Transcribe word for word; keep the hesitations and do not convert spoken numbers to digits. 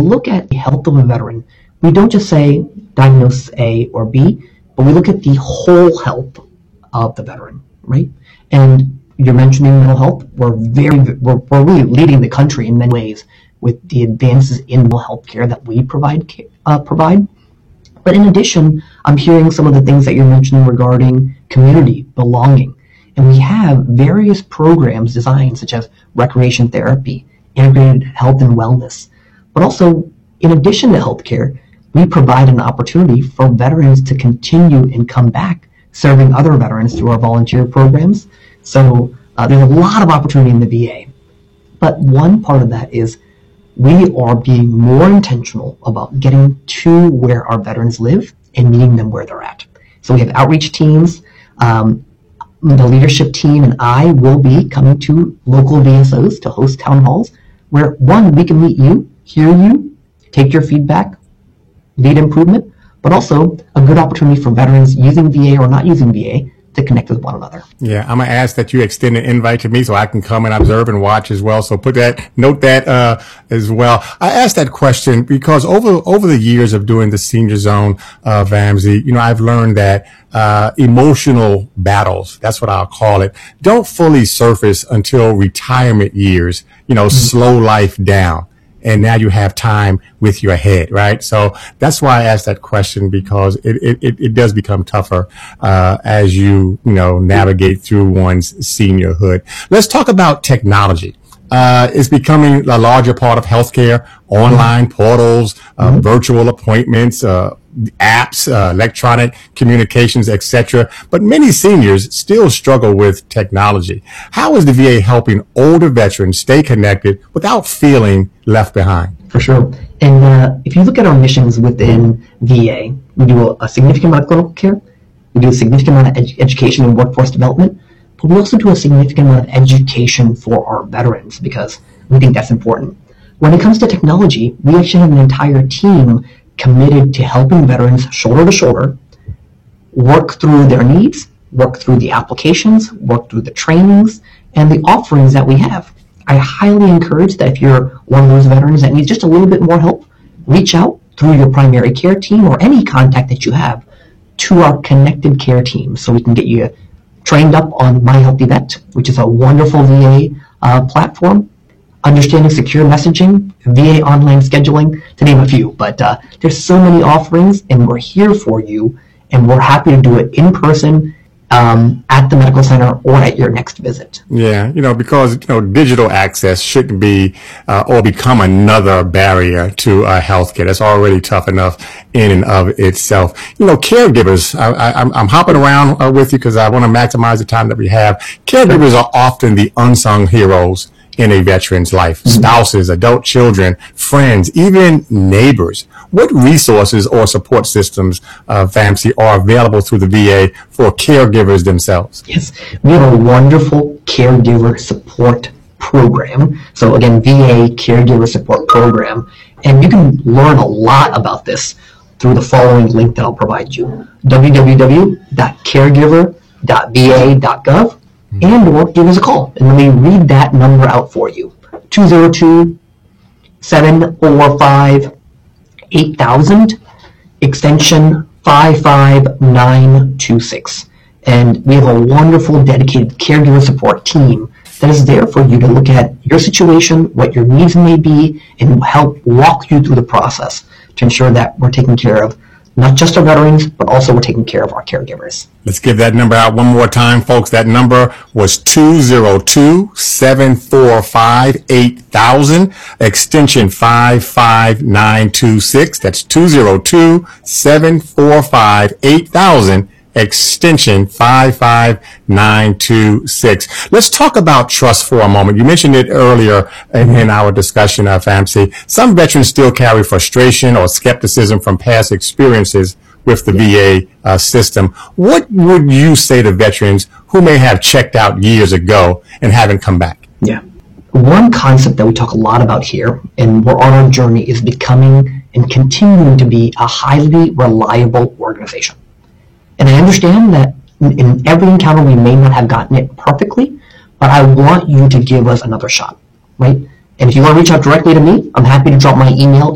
look at the health of a veteran, we don't just say diagnose A or B, but we look at the whole health of the veteran, right? And you're mentioning mental health. We're very, we're, we're really leading the country in many ways with the advances in mental health care that we provide. Uh, provide. But in addition, I'm hearing some of the things that you're mentioning regarding community, belonging. And we have various programs designed, such as recreation therapy, integrated health and wellness. But also, in addition to healthcare, we provide an opportunity for veterans to continue and come back serving other veterans through our volunteer programs. So uh, there's a lot of opportunity in the V A. But one part of that is we are being more intentional about getting to where our veterans live and meeting them where they're at. So we have outreach teams. Um, the leadership team and I will be coming to local V S Os to host town halls where, one, we can meet you, hear you, take your feedback, lead improvement, but also a good opportunity for veterans using V A or not using V A to connect with one another. Yeah, I'm going to ask that you extend an invite to me so I can come and observe and watch as well. So put that, note that uh, as well. I asked that question because over over the years of doing the Senior Zone, uh, Vamsey, you know, I've learned that uh, emotional battles, that's what I'll call it, don't fully surface until retirement years, you know, mm-hmm. slow life down. And now you have time with your head, right? So that's why I asked that question, because it, it, it does become tougher uh, as you, you know, navigate through one's seniorhood. Let's talk about technology. Uh, it's becoming a larger part of healthcare, online portals, uh, mm-hmm. virtual appointments, uh, apps, uh, electronic communications, et cetera. But many seniors still struggle with technology. How is the V A helping older veterans stay connected without feeling left behind? For sure. And uh, if you look at our missions within V A, we do a, a significant amount of clinical care, we do a significant amount of ed- education and workforce development, but we also do a significant amount of education for our veterans because we think that's important. When it comes to technology, we actually have an entire team committed to helping veterans shoulder to shoulder work through their needs, work through the applications, work through the trainings, and the offerings that we have. I highly encourage that if you're one of those veterans that needs just a little bit more help, reach out through your primary care team or any contact that you have to our connected care team so we can get you trained up on My Healthy Vet, which is a wonderful V A uh, platform, understanding secure messaging, V A online scheduling, to name a few. But uh, there's so many offerings, and we're here for you, and we're happy to do it in person, um, at the medical center or at your next visit. Yeah, you know, because, you know, digital access shouldn't be uh, or become another barrier to uh, healthcare. That's already tough enough in and of itself. You know, caregivers, I, I, I'm, I'm hopping around uh, with you because I want to maximize the time that we have. Caregivers are often the unsung heroes in a veteran's life. Mm-hmm. Spouses, adult children, friends, even neighbors. What resources or support systems, uh, Vamsey, are available through the V A for caregivers themselves? Yes, we have a wonderful caregiver support program. So again, V A Caregiver Support Program. And you can learn a lot about this through the following link that I'll provide you. w w w dot caregiver dot v a dot gov. And or give us a call, and let me read that number out for you. two zero two, seven four five, eight thousand, extension five five nine two six. And we have a wonderful dedicated caregiver support team that is there for you to look at your situation, what your needs may be, and help walk you through the process to ensure that we're taking care of not just our veterans, but also we're taking care of our caregivers. Let's give that number out one more time, folks. That number was two zero two, seven four five, eight thousand, extension five five nine two six. That's two zero two, seven four five, eight thousand, extension five five nine two six. Let's talk about trust for a moment. You mentioned it earlier in, in our discussion of Vamsey. Some veterans still carry frustration or skepticism from past experiences with the V A uh, system. What would you say to veterans who may have checked out years ago and haven't come back? Yeah. One concept that we talk a lot about here, and we're on our journey, is becoming and continuing to be a highly reliable organization. And I understand that in every encounter we may not have gotten it perfectly, but I want you to give us another shot, right? And if you want to reach out directly to me, I'm happy to drop my email